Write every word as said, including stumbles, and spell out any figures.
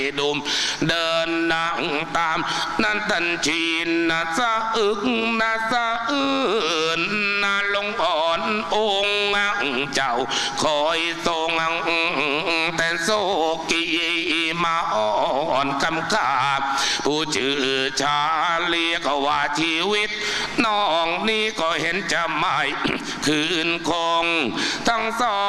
ดุมเดินนั่งตามนั้นทันชีนนะสะอึกนะสะอื่นนะลงอ่อนองค์เจ้าคอยทรงแต่โศกีมาอ่อนคำขาบผู้ชื่อชาเรียกว่าชีวิตน้องนี้ก็เห็นจะไม่คืนคงทั้งสอง